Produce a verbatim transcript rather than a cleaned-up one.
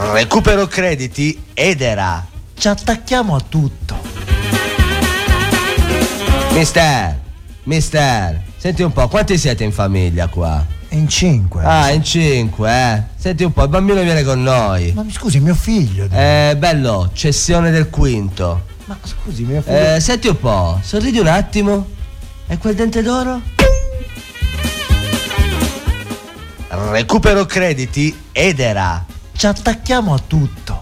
Recupero crediti Edera. Ci attacchiamo a tutto. Mister, mister, senti un po', quanti siete in famiglia qua? In cinque. Ah, in cinque, eh. Senti un po', il bambino viene con noi. Ma mi scusi, mio figlio. Eh, bello, cessione del quinto. Ma scusi, mio figlio. Eh, senti un po', sorridi un attimo. E quel dente d'oro? Recupero crediti Edera. Ci attacchiamo a tutto.